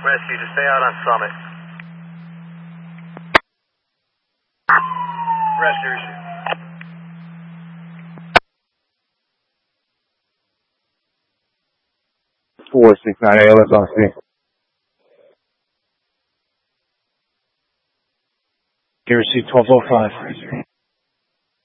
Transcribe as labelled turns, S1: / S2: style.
S1: Rescue, to stay out on Summit. Rescue.
S2: 469 ALS on scene.
S3: Garrison 1205.